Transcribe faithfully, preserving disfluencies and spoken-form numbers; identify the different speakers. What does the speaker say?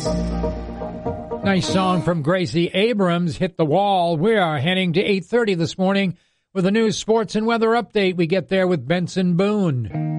Speaker 1: Nice song from Gracie Abrams, Hit the Wall. We are heading to eight thirty this morning with a news, sports, and weather update. We get there with Benson Boone.